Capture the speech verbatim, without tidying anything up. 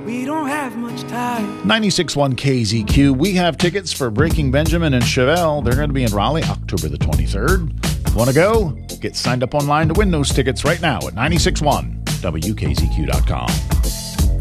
We don't have much time. ninety-six point one K Z Q. We have tickets for Breaking Benjamin and Chevelle. They're going to be in Raleigh October the twenty-third. Want to go? Get signed up online to win those tickets right now at nine six one W K Z Q dot com.